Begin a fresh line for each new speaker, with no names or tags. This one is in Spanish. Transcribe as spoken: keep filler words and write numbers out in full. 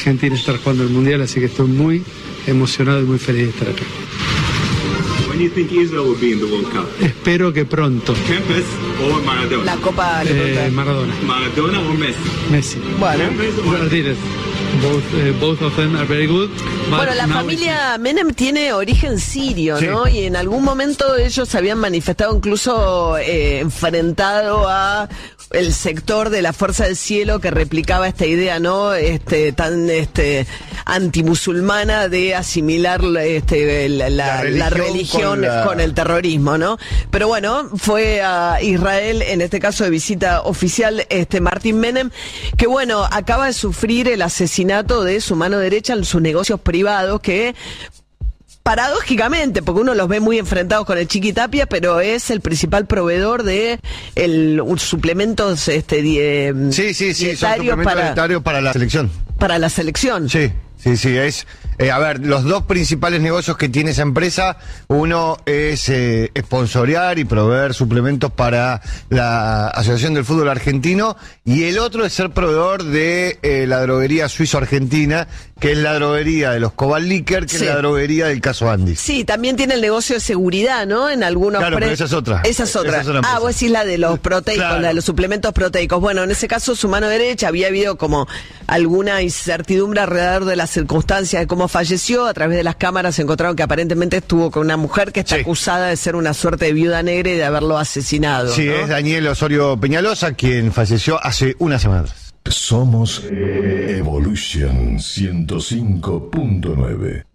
Argentina estar jugando el Mundial, así que estoy muy emocionado y muy feliz de estar acá.
When do you think Israel will be in the World Cup?
Espero que pronto.
Kempes or Maradona?
La Copa le
Eh,
pregunté.
Maradona.
Maradona or Messi?
Messi.
Bueno.
Kempes or
Martínez. Both, eh, both of them are very good. but
Bueno, la
now
familia Menem tiene origen sirio,
Sí.
¿no? Y en algún momento ellos se habían manifestado, incluso eh, enfrentado a el sector de la Fuerza del Cielo que replicaba esta idea, ¿no? Este tan este antimusulmana de asimilar este, la, la-
La
la
religión
religión
con la-
con el terrorismo, ¿no? Pero bueno, fue a Israel, en este caso de visita oficial, este Martín Menem, que bueno, acaba de sufrir el asesinato de su mano derecha en sus negocios privados, que paradójicamente, porque uno los ve muy enfrentados con el Chiqui Tapia, pero es el principal proveedor de el un- suplementos este die-
Sí, sí, sí, son
dietarios
suplementos
para,
dietarios para la selección.
para la selección.
Sí, sí, sí, es... eh, a ver, los dos principales negocios que tiene esa empresa, uno es eh, sponsorear y proveer suplementos para la Asociación del Fútbol Argentino, y el otro es ser proveedor de eh, la droguería suizo-argentina, que es la droguería de los Cobalt Liquor, que
Sí.
es la droguería del caso Andy.
Sí, también tiene el negocio de seguridad, ¿no? En algunos
Claro,
pre-
pero esa es otra.
Esa es otra.
Esa es otra
ah,
empresa.
vos decís la de los proteicos,
Claro.
la de los suplementos proteicos. Bueno, en ese caso, su mano derecha, había habido como alguna incertidumbre alrededor de las circunstancias de cómo falleció. A través de las cámaras se encontraron que aparentemente estuvo con una mujer que está
Sí.
acusada de ser una suerte de viuda negra y de haberlo asesinado.
Sí,
¿no?
es Daniel Osorio Peñalosa, quien falleció hace una semana atrás.
Somos Evolution ciento cinco punto nueve.